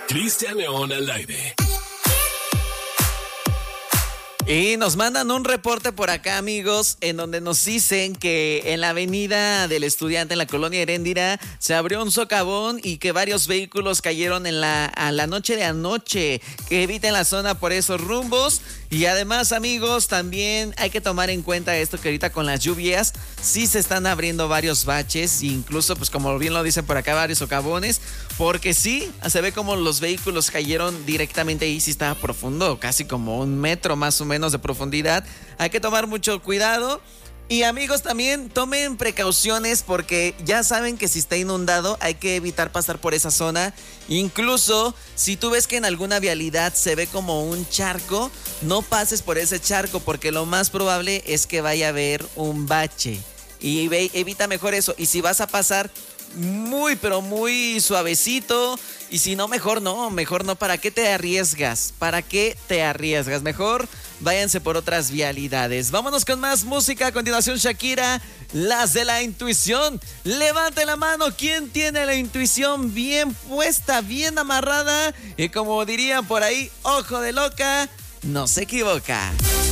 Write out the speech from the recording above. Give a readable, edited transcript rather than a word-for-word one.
Cristian León al aire. Y nos mandan un reporte por acá, amigos, en donde nos dicen que en la avenida del Estudiante, en la colonia Heréndira, se abrió un socavón y que varios vehículos cayeron a la noche de anoche. Que eviten la zona por esos rumbos. Y además, amigos, también hay que tomar en cuenta esto, que ahorita con las lluvias sí se están abriendo varios baches, incluso, pues como bien lo dicen por acá, varios socavones, porque sí, se ve como los vehículos cayeron directamente ahí, sí estaba profundo, casi como 1 metro más o menos de profundidad. Hay que tomar mucho cuidado. Y amigos, también tomen precauciones porque ya saben que si está inundado hay que evitar pasar por esa zona. Incluso si tú ves que en alguna vialidad se ve como un charco, no pases por ese charco porque lo más probable es que vaya a haber un bache. Y evita mejor eso. Y si vas a pasar, muy pero muy suavecito, y si no, mejor no. ¿Para qué te arriesgas? Mejor váyanse por otras vialidades. Vámonos con más música. A continuación, Shakira, Las de la Intuición. Levante la mano, ¿quién tiene la intuición bien puesta, bien amarrada? Y como dirían por ahí, ojo de loca, no se equivoca.